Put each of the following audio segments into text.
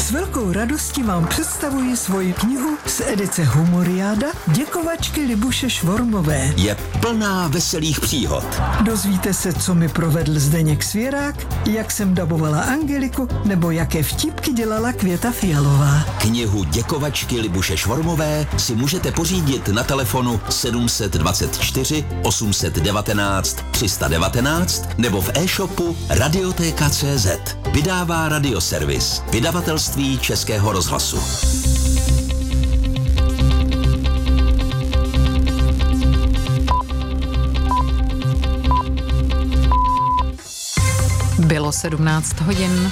S velkou radostí vám představuji svoji knihu z edice Humoriáda Děkovačky Libuše Švormové. Je plná veselých příhod. Dozvíte se, co mi provedl Zdeněk Svěrák, jak jsem dabovala Angeliku, nebo jaké vtipky dělala Květa Fialová. Knihu Děkovačky Libuše Švormové si můžete pořídit na telefonu 724 819 319 nebo v e-shopu Radiotéka.cz. Vydává Radioservis, vydavatelství Českého rozhlasu. Bylo 17 hodin.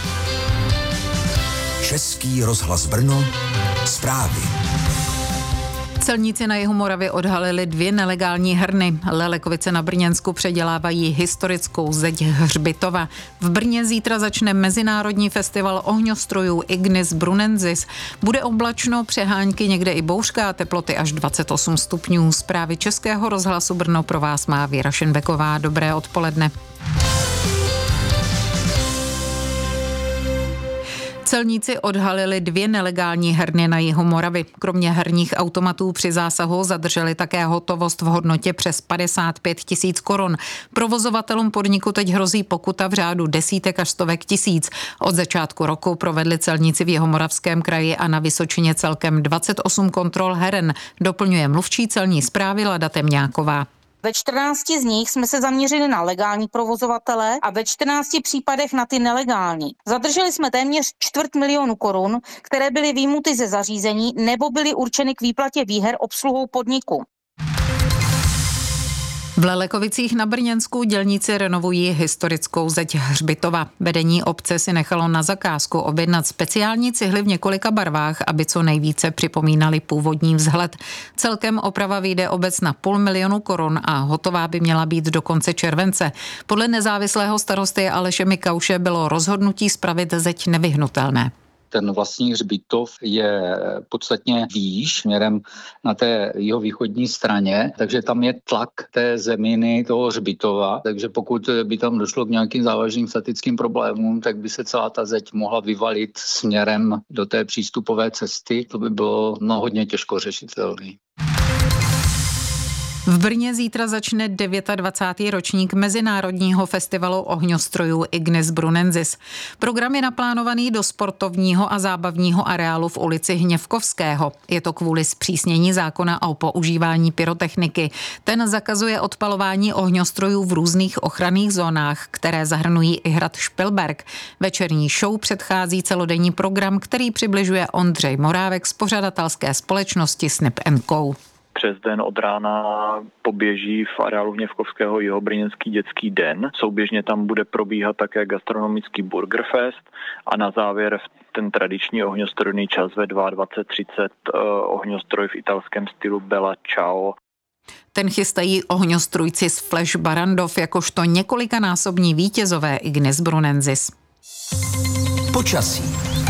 Český rozhlas Brno, zprávy. Celníci na jihu Moravy odhalili 2 nelegální herny. Lelekovice na Brněnsku předělávají historickou zeď Hřbitova. V Brně zítra začne mezinárodní festival ohňostrojů Ignis Brunensis. Bude oblačno, přehánky, někde i bouřka, teploty až 28 stupňů. Zprávy Českého rozhlasu Brno pro vás má Věra Šenbeková. Dobré odpoledne. Celníci odhalili 2 nelegální herny na jihu Moravy. Kromě herních automatů při zásahu zadrželi také hotovost v hodnotě přes 55 000 korun. Provozovatelům podniku teď hrozí pokuta v řádu desítek až stovek tisíc. Od začátku roku provedli celníci v Jihomoravském kraji a na Vysočině celkem 28 kontrol heren. Doplňuje mluvčí celní správy Lada Temňáková. Ve 14 z nich jsme se zaměřili na legální provozovatele a ve 14 případech na ty nelegální. Zadrželi jsme téměř 250 000 korun, které byly vyjmuty ze zařízení nebo byly určeny k výplatě výher obsluhou podniku. V Lelekovicích na Brněnsku dělníci renovují historickou zeď Hřbitova. Vedení obce si nechalo na zakázku objednat speciální cihly v několika barvách, aby co nejvíce připomínaly původní vzhled. Celkem oprava vyjde obec na 500 000 korun a hotová by měla být do konce července. Podle nezávislého starosty Aleše Mikauše bylo rozhodnutí spravit zeď nevyhnutelné. Ten vlastní hřbitov je podstatně výš směrem na té jihovýchodní straně, takže tam je tlak té zeminy toho hřbitova, takže pokud by tam došlo k nějakým závažným statickým problémům, tak by se celá ta zeď mohla vyvalit směrem do té přístupové cesty. To by bylo hodně těžko řešitelné. V Brně zítra začne 29. ročník Mezinárodního festivalu ohňostrojů Ignis Brunensis. Program je naplánovaný do sportovního a zábavního areálu v ulici Hněvkovského. Je to kvůli zpřísnění zákona o používání pyrotechniky. Ten zakazuje odpalování ohňostrojů v různých ochranných zónách, které zahrnují i hrad Špilberk. Večerní show předchází celodenní program, který přibližuje Ondřej Morávek z pořadatelské společnosti Snip & Co. Přes den od rána poběží v areálu Hněvkovského jihobrněnský dětský den. Souběžně tam bude probíhat také gastronomický Burgerfest a na závěr ten tradiční ohňostrojný čas ve 22:30 ohňostroj v italském stylu Bella Ciao. Ten chystají ohňostrůjci z Flash Barandov jakožto několikanásobní vítězové Ignis Brunensis. Počasí.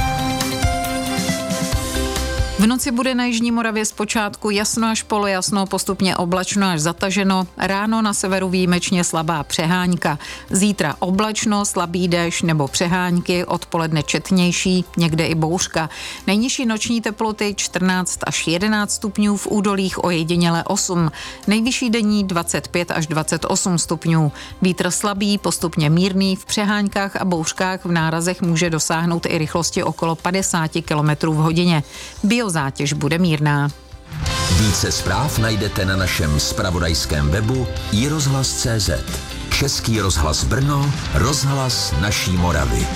V noci bude na jižní Moravě zpočátku jasno až polojasno, postupně oblačno až zataženo, ráno na severu výjimečně slabá přehánka. Zítra oblačno, slabý déšť nebo přehánky, odpoledne četnější, někde i bouřka. Nejnižší noční teploty 14 až 11 stupňů, v údolích ojediněle 8. Nejvyšší denní 25 až 28 stupňů. Vítr slabý, postupně mírný, v přeháňkách a bouřkách v nárazech může dosáhnout i rychlosti okolo 50 km v hodině. Zátěž bude mírná. Více zpráv najdete na našem zpravodajském webu iRozhlas.cz. Český rozhlas Brno, rozhlas naší Moravy.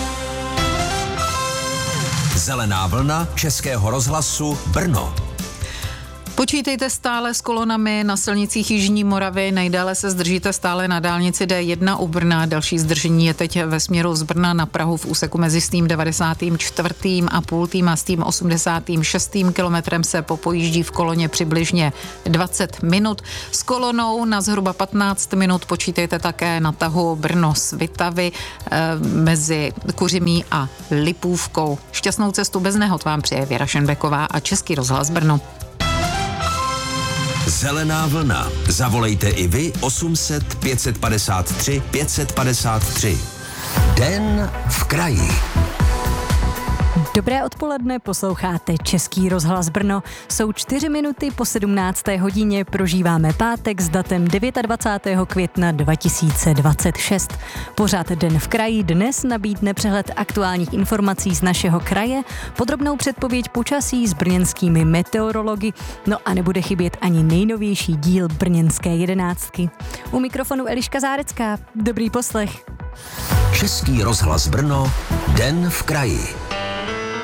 Zelená vlna Českého rozhlasu Brno. Počítejte stále s kolonami na silnicích jižní Moravy, nejdále se zdržíte stále na dálnici D1 u Brna. Další zdržení je teď ve směru z Brna na Prahu v úseku mezi s tím 94. a půl a s tím 86. kilometrem se popojíždí v koloně přibližně 20 minut. S kolonou na zhruba 15 minut počítejte také na tahu Brno-Svitavy mezi Kuřimí a Lipůvkou. Šťastnou cestu bez nehod vám přeje Věra Šenbeková a Český rozhlas Brno. Zelená vlna. Zavolejte i vy 800 553 553. Den v kraji. Dobré odpoledne, posloucháte Český rozhlas Brno. Jsou 4 minuty po 17. hodině, prožíváme pátek s datem 29. května 2026. Pořad Den v kraji dnes nabídne přehled aktuálních informací z našeho kraje, podrobnou předpověď počasí s brněnskými meteorology, no a nebude chybět ani nejnovější díl brněnské 11. U mikrofonu Eliška Zárecká. Dobrý poslech. Český rozhlas Brno, Den v kraji.